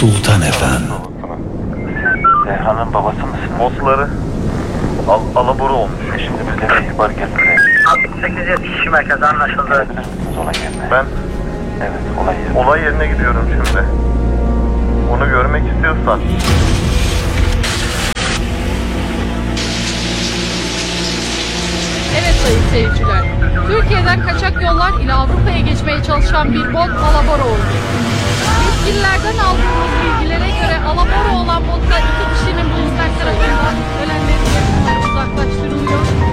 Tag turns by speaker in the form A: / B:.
A: Sultan Efem.
B: Zehra'nın babası mısın?
C: Botları alabora olmuş.
B: Şimdi bize bir ihbar geldi.
D: 68 kişi merkezi anlaşıldı.
B: Gelebilir misiniz olay yerine?
C: Ben
B: Evet, olay yerine.
C: olay yerine gidiyorum şimdi. Onu görmek istiyorsan.
E: Evet sayın seyirciler, Türkiye'den kaçak yollar ile Avrupa'ya geçmeye çalışan bir bot alabora oldu. Yetkililerden aldığımız bilgilere göre alabora olan botta 2 kişinin bulunmak tarafından ölenlerin yakınları uzaklaştırılıyor.